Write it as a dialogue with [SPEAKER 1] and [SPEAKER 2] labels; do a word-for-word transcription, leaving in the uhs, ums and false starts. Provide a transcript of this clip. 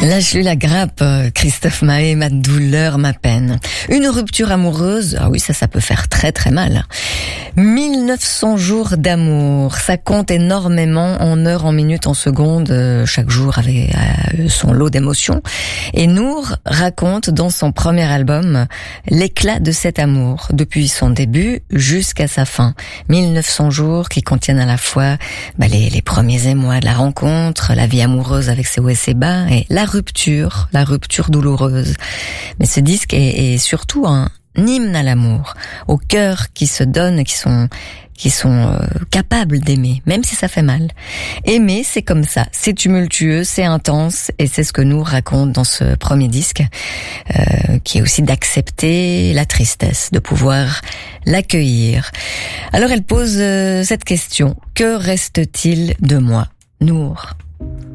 [SPEAKER 1] Lâche la grappe, Christophe Maé, ma douleur, ma peine. Une rupture amoureuse, ah oui, ça, ça peut faire très très mal. mille neuf cents jours d'amour, ça compte énormément en heures, en minutes, en secondes, chaque jour avec son lot d'émotions. Et Nour raconte dans son premier album l'éclat de cet amour, depuis son début jusqu'à sa fin. mille neuf cents jours qui contiennent à la fois bah, les, les premiers émois de la rencontre, la vie amoureuse avec ses hauts et ses bas, et la rupture, la rupture douloureuse. Mais ce disque est, est surtout un hymne à l'amour, aux cœurs qui se donnent, qui sont qui sont euh, capables d'aimer, même si ça fait mal. Aimer, c'est comme ça, c'est tumultueux, c'est intense, et c'est ce que nous raconte dans ce premier disque, euh, qui est aussi d'accepter la tristesse, de pouvoir l'accueillir. Alors elle pose euh, cette question: que reste-t-il de moi, Nour?